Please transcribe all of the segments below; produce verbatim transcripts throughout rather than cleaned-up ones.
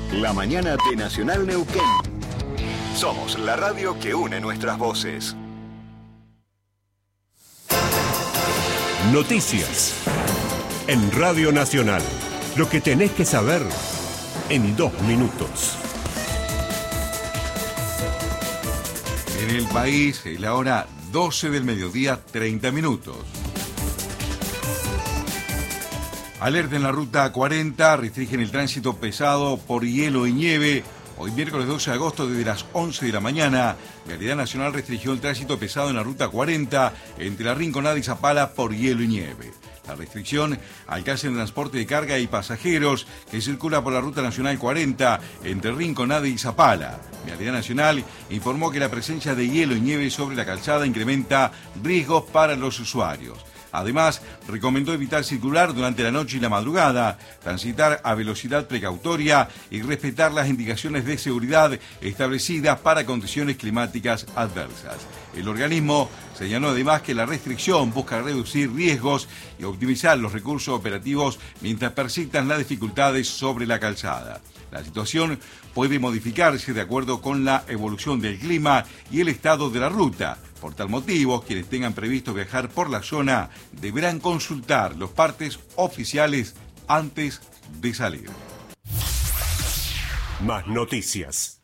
La mañana de Nacional Neuquén. Somos la radio que une nuestras voces. Noticias. En Radio Nacional. Lo que tenés que saber en dos minutos. En el país, es la hora doce del mediodía, treinta minutos. Alerta en la ruta cuarenta, restringen el tránsito pesado por hielo y nieve. Hoy miércoles doce de agosto desde las once de la mañana, Vialidad Nacional restringió el tránsito pesado en la ruta cuarenta entre La Rinconada y Zapala por hielo y nieve. La restricción alcanza el transporte de carga y pasajeros que circula por la ruta nacional cuarenta entre Rinconada y Zapala. Vialidad Nacional informó que la presencia de hielo y nieve sobre la calzada incrementa riesgos para los usuarios. Además, recomendó evitar circular durante la noche y la madrugada, transitar a velocidad precautoria y respetar las indicaciones de seguridad establecidas para condiciones climáticas adversas. El organismo señaló además que la restricción busca reducir riesgos y optimizar los recursos operativos mientras persistan las dificultades sobre la calzada. La situación puede modificarse de acuerdo con la evolución del clima y el estado de la ruta. Por tal motivo, quienes tengan previsto viajar por la zona deberán consultar los partes oficiales antes de salir. Más noticias.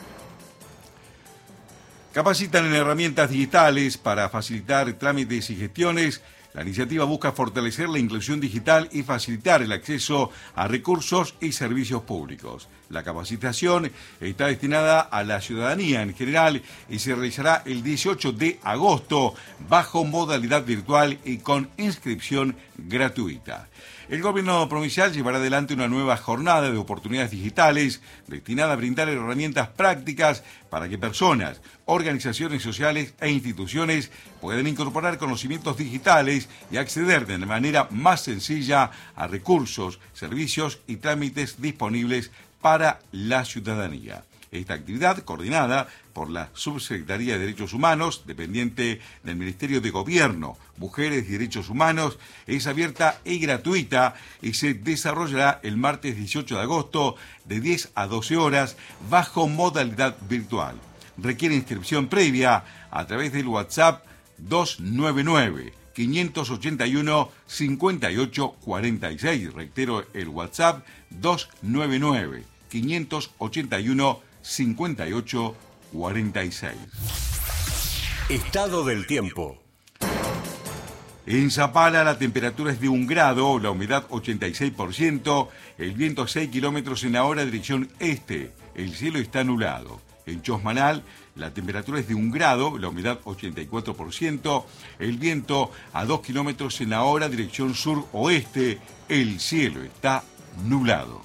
Capacitan en herramientas digitales para facilitar trámites y gestiones. La iniciativa busca fortalecer la inclusión digital y facilitar el acceso a recursos y servicios públicos. La capacitación está destinada a la ciudadanía en general y se realizará el dieciocho de agosto bajo modalidad virtual y con inscripción gratuita. El gobierno provincial llevará adelante una nueva jornada de oportunidades digitales destinada a brindar herramientas prácticas para que personas, organizaciones sociales e instituciones puedan incorporar conocimientos digitales y acceder de manera más sencilla a recursos, servicios y trámites disponibles para la ciudadanía. Esta actividad, coordinada por la Subsecretaría de Derechos Humanos, dependiente del Ministerio de Gobierno, Mujeres y Derechos Humanos, es abierta y gratuita y se desarrollará el martes dieciocho de agosto de diez a doce horas bajo modalidad virtual. Requiere inscripción previa a través del WhatsApp dos nueve nueve, cinco ocho uno, cinco ocho cuatro seis. Reitero el WhatsApp dos nueve nueve, cinco ocho uno, cinco ocho cuatro seis. Estado del tiempo. En Zapala la temperatura es de un grado, la humedad ochenta y seis por ciento, el viento a seis kilómetros en la hora dirección este, el cielo está nublado. En Chosmalal la temperatura es de un grado, la humedad ochenta y cuatro por ciento, el viento a dos kilómetros en la hora dirección sur-oeste, el cielo está nublado.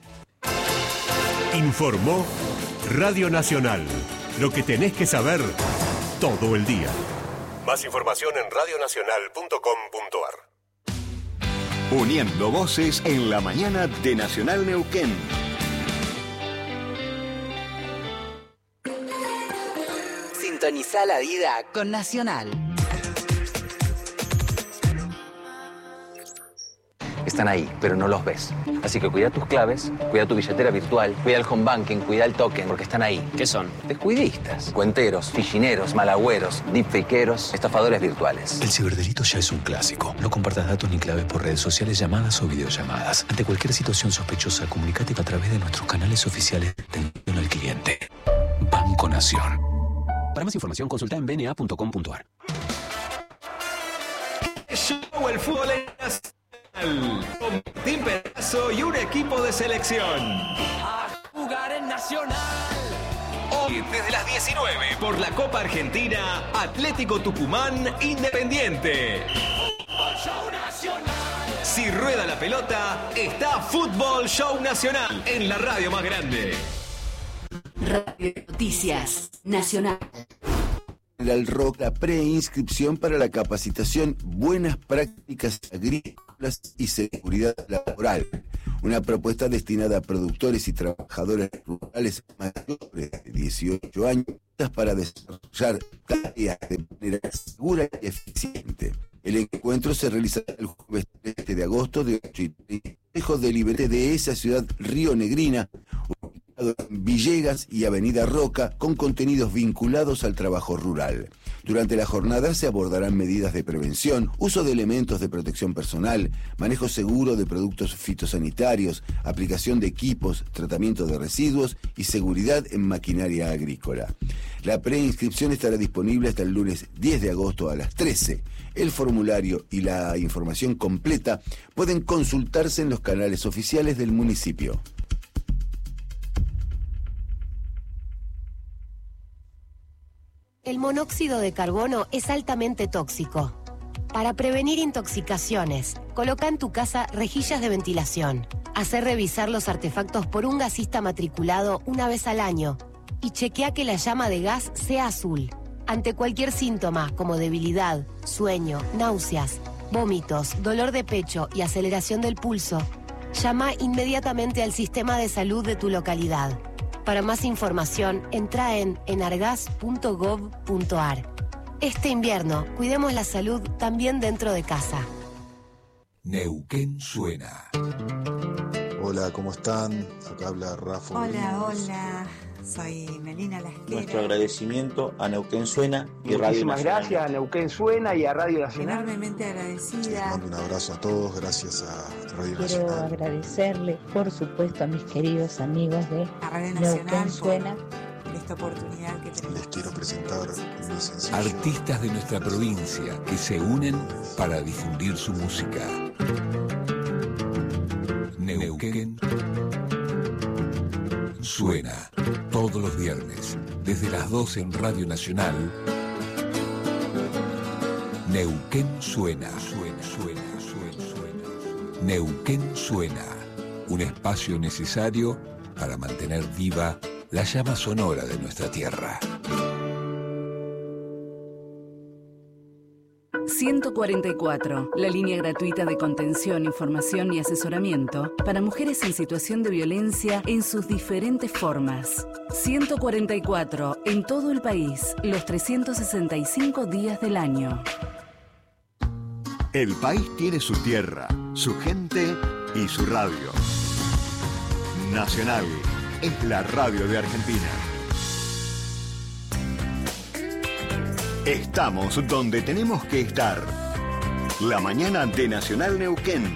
Informó Radio Nacional. Lo que tenés que saber todo el día. Más información en radio nacional punto com punto a r. Uniendo voces en la mañana de Nacional Neuquén. Sintoniza la vida con Nacional. Están ahí, pero no los ves. Así que cuida tus claves, cuida tu billetera virtual, cuida el home banking, cuida el token, porque están ahí. ¿Qué son? Descuidistas, cuenteros, fichineros, malagüeros, deepfakeros, estafadores virtuales. El ciberdelito ya es un clásico. No compartas datos ni claves por redes sociales, llamadas o videollamadas. Ante cualquier situación sospechosa, comunícate a través de nuestros canales oficiales de atención al cliente. Banco Nación. Para más información, consulta en b n a punto com punto a r. Show el fútbol en con Martín Pedazo y un equipo de selección. A jugar en Nacional. Hoy desde las diecinueve por la Copa Argentina, Atlético Tucumán Independiente. Fútbol Show Nacional. Si rueda la pelota, está Fútbol Show Nacional en la radio más grande. Radio Noticias Nacional. Al R O C, la preinscripción para la capacitación Buenas Prácticas Agrícolas y Seguridad Laboral. Una propuesta destinada a productores y trabajadores rurales mayores de dieciocho años para desarrollar tareas de manera segura y eficiente. El encuentro se realizará el jueves trece de agosto de ocho y treinta, lejos del Liberté de esa ciudad rionegrina, en Villegas y Avenida Roca, con contenidos vinculados al trabajo rural. Durante la jornada se abordarán medidas de prevención, uso de elementos de protección personal, manejo seguro de productos fitosanitarios, aplicación de equipos, tratamiento de residuos y seguridad en maquinaria agrícola. La preinscripción estará disponible hasta el lunes diez de agosto a las trece. El formulario y la información completa pueden consultarse en los canales oficiales del municipio. El monóxido de carbono es altamente tóxico. Para prevenir intoxicaciones, coloca en tu casa rejillas de ventilación. Hacé revisar los artefactos por un gasista matriculado una vez al año y chequea que la llama de gas sea azul. Ante cualquier síntoma como debilidad, sueño, náuseas, vómitos, dolor de pecho y aceleración del pulso, llama inmediatamente al sistema de salud de tu localidad. Para más información, entra en enargas punto gov punto ar. Este invierno, cuidemos la salud también dentro de casa. Neuquén suena. Hola, ¿cómo están? Acá habla Rafa. Hola, hola. Soy Melina Lasquera. Nuestro agradecimiento a Neuquén Suena y Radio Nacional. Muchísimas gracias a Neuquén Suena y a Radio Nacional. Enormemente agradecida. Les mando un abrazo a todos, gracias a Radio Quiero Nacional. Quiero agradecerle, por supuesto, a mis queridos amigos de a Radio Nacional Neuquén Suena. Por esta oportunidad que tenemos. Les quiero presentar mi sencillo. Artistas de nuestra provincia que se unen para difundir su música. Neuquén Suena, todos los viernes, desde las doce en Radio Nacional. Neuquén Suena, suena, suena, suena, suena. Neuquén Suena, un espacio necesario para mantener viva la llama sonora de nuestra tierra. ciento cuarenta y cuatro, la línea gratuita de contención, información y asesoramiento para mujeres en situación de violencia en sus diferentes formas. ciento cuarenta y cuatro, en todo el país, los trescientos sesenta y cinco días del año. El país tiene su tierra, su gente y su radio. Nacional es la radio de Argentina. Estamos donde tenemos que estar. La mañana de Nacional Neuquén.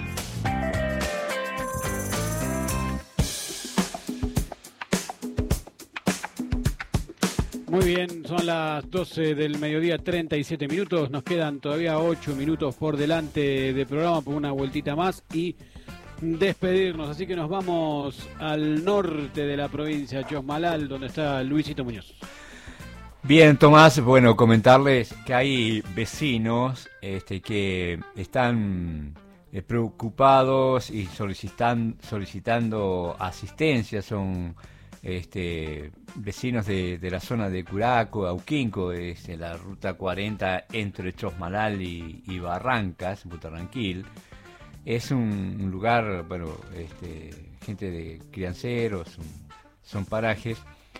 Muy bien, son las doce del mediodía, treinta y siete minutos. Nos quedan todavía ocho minutos por delante de programa por una vueltita más y despedirnos. Así que nos vamos al norte de la provincia, Chosmalal, donde está Luisito Muñoz. Bien, Tomás, bueno, comentarles que hay vecinos este, que están eh, preocupados y solicitan, solicitando asistencia. Son este, vecinos de, de la zona de Curaco, Auquinco, es la ruta cuarenta entre Chosmalal y, y Barrancas, Butarranquil. Es un, un lugar, bueno, este, gente de crianceros, son, son parajes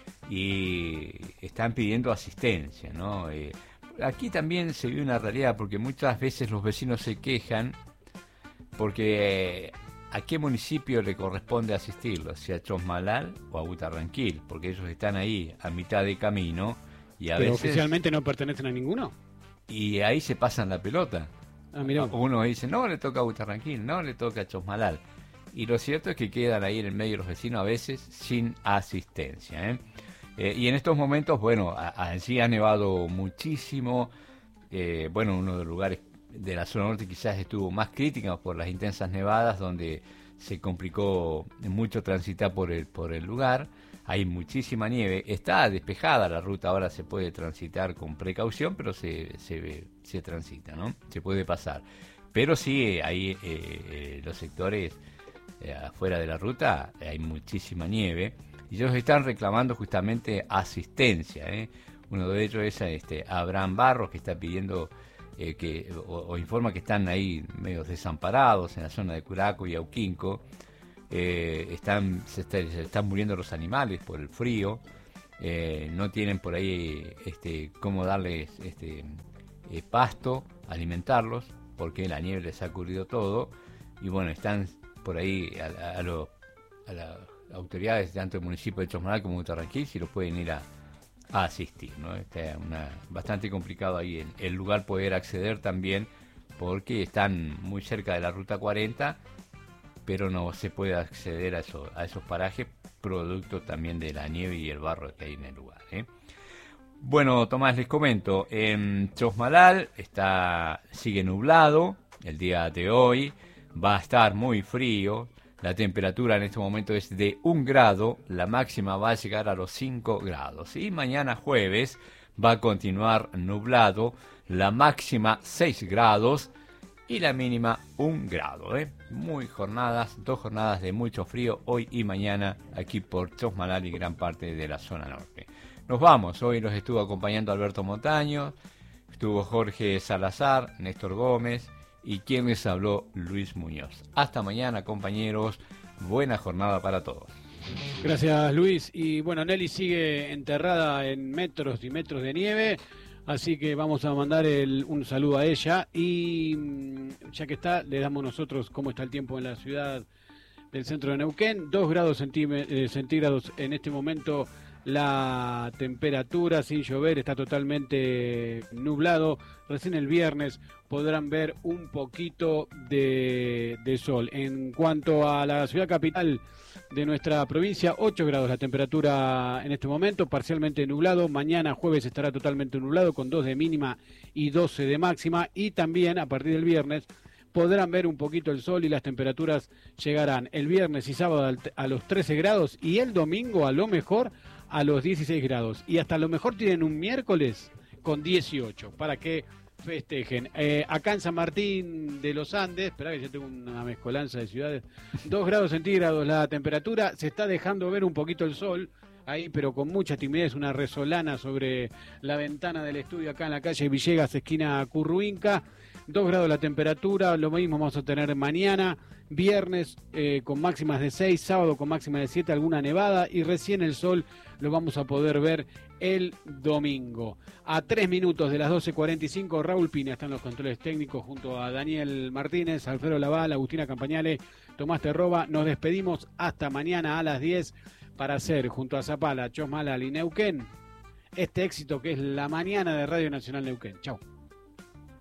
y están pidiendo asistencia, ¿no? Eh, aquí también se vive una realidad porque muchas veces los vecinos se quejan porque eh, ¿a qué municipio le corresponde asistirlos? ¿Si a Chosmalal o a Butarranquil? Porque ellos están ahí a mitad de camino y a ¿Pero veces oficialmente no pertenecen a ninguno? Y ahí se pasan la pelota. Ah, mirá. Uno dice, no le toca a Butarranquil, no le toca a Chosmalal. Y lo cierto es que quedan ahí en el medio los vecinos a veces sin asistencia, ¿eh? Eh, y en estos momentos, bueno, allí ha nevado muchísimo. Eh, bueno, uno de los lugares de la zona norte quizás estuvo más crítico por las intensas nevadas, donde se complicó mucho transitar por el, por el lugar. Hay muchísima nieve. Está despejada la ruta, ahora se puede transitar con precaución, pero se, se, se transita, ¿no? Se puede pasar. Pero sí, ahí eh, eh, los sectores eh, afuera de la ruta hay muchísima nieve. Y ellos están reclamando justamente asistencia, ¿eh? Uno de ellos es este Abraham Barros, que está pidiendo eh, que o, o informa que están ahí medio desamparados en la zona de Curaco y Auquinco. Eh, están se, está, se están muriendo los animales por el frío. Eh, no tienen por ahí este cómo darles este eh, pasto, alimentarlos, porque la nieve les ha cubrido todo. Y bueno, están por ahí a, a los a las autoridades tanto del municipio de Chosmalal como de Tarranquil si los pueden ir a, a asistir, ¿no? Está una, bastante complicado ahí el, el lugar poder acceder también, porque están muy cerca de la ruta cuarenta, pero no se puede acceder a, eso, a esos parajes, producto también de la nieve y el barro que hay en el lugar, ¿eh? Bueno, Tomás, les comento, en Chosmalal está, sigue nublado el día de hoy, va a estar muy frío, la temperatura en este momento es de un grado, la máxima va a llegar a los cinco grados, y mañana jueves va a continuar nublado, la máxima seis grados y la mínima un grado, ¿eh? Muy jornadas, dos jornadas de mucho frío hoy y mañana aquí por Chosmalal y gran parte de la zona norte. Nos vamos, hoy los estuvo acompañando Alberto Montaño, estuvo Jorge Salazar, Néstor Gómez y quien les habló, Luis Muñoz. Hasta mañana, compañeros, buena jornada para todos. Gracias, Luis. Y bueno, Nelly sigue enterrada en metros y metros de nieve, así que vamos a mandar el, un saludo a ella. Y ya que está, le damos nosotros cómo está el tiempo en la ciudad del centro de Neuquén. Dos grados centígrados en este momento. La temperatura sin llover, está totalmente nublado. Recién el viernes podrán ver un poquito de, de sol. En cuanto a la ciudad capital de nuestra provincia, ocho grados la temperatura en este momento, parcialmente nublado. Mañana jueves estará totalmente nublado con dos de mínima y doce de máxima. Y también a partir del viernes podrán ver un poquito el sol y las temperaturas llegarán el viernes y sábado a los trece grados y el domingo a lo mejor a los dieciséis grados. Y hasta lo mejor tienen un miércoles con dieciocho para que festejen. Eh, acá en San Martín de los Andes, esperá que yo tengo una mezcolanza de ciudades, dos grados centígrados la temperatura, se está dejando ver un poquito el sol ahí, pero con mucha timidez, una resolana sobre la ventana del estudio acá en la calle Villegas, esquina Curruinca. Dos grados la temperatura, lo mismo vamos a tener mañana, viernes eh, con máximas de seis, sábado con máximas de siete, alguna nevada, y recién el sol lo vamos a poder ver el domingo. A tres minutos de las doce cuarenta y cinco, Raúl Pina está en los controles técnicos junto a Daniel Martínez, Alfredo Laval, Agustina Campañale, Tomás Terroba. Nos despedimos hasta mañana a las diez para hacer junto a Zapala, Chosmalal y Neuquén este éxito que es la mañana de Radio Nacional Neuquén. Chau.